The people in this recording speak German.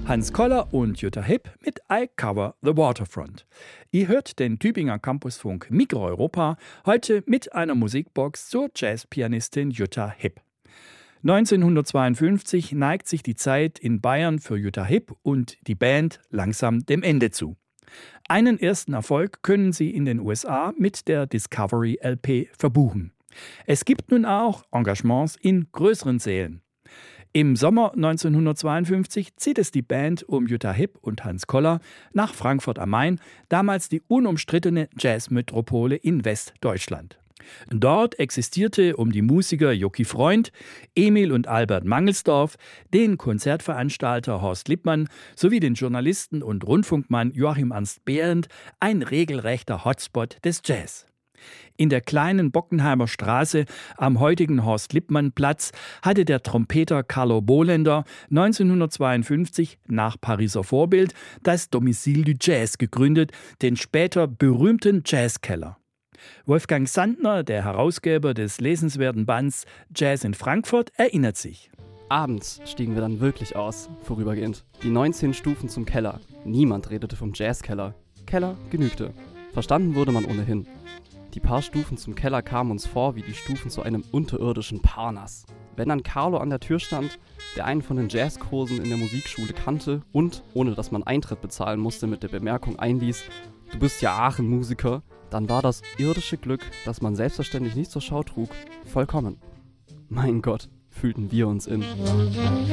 Hans Koller und Jutta Hipp mit I Cover the Waterfront. Ihr hört den Tübinger Campusfunk Mikroeuropa heute mit einer Musikbox zur Jazzpianistin Jutta Hipp. 1952 neigt sich die Zeit in Bayern für Jutta Hipp und die Band langsam dem Ende zu. Einen ersten Erfolg können sie in den USA mit der Discovery LP verbuchen. Es gibt nun auch Engagements in größeren Sälen. Im Sommer 1952 zieht es die Band um Jutta Hipp und Hans Koller nach Frankfurt am Main, damals die unumstrittene Jazzmetropole in Westdeutschland. Dort existierte um die Musiker Jocky Freund, Emil und Albert Mangelsdorf, den Konzertveranstalter Horst Lippmann sowie den Journalisten und Rundfunkmann Joachim Ernst Behrendt ein regelrechter Hotspot des Jazz. In der kleinen Bockenheimer Straße am heutigen Horst-Lippmann-Platz hatte der Trompeter Carlo Bohlender 1952 nach Pariser Vorbild das Domicile du Jazz gegründet, den später berühmten Jazzkeller. Wolfgang Sandner, der Herausgeber des lesenswerten Bands Jazz in Frankfurt, erinnert sich. Abends stiegen wir dann wirklich aus, vorübergehend. Die 19 Stufen zum Keller. Niemand redete vom Jazzkeller. Keller genügte. Verstanden wurde man ohnehin. Die paar Stufen zum Keller kamen uns vor wie die Stufen zu einem unterirdischen Parnass. Wenn dann Carlo an der Tür stand, der einen von den Jazzkursen in der Musikschule kannte und, ohne dass man Eintritt bezahlen musste, mit der Bemerkung einließ, du bist ja Aachen-Musiker, dann war das irdische Glück, das man selbstverständlich nicht zur Schau trug, vollkommen. Mein Gott, fühlten wir uns in.